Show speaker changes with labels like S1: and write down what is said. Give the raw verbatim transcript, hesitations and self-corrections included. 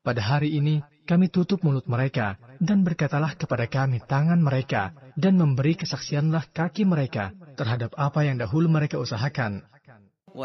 S1: pada hari ini kami tutup mulut mereka, dan berkatalah kepada kami tangan mereka, dan memberi kesaksianlah kaki mereka terhadap apa yang dahulu mereka usahakan.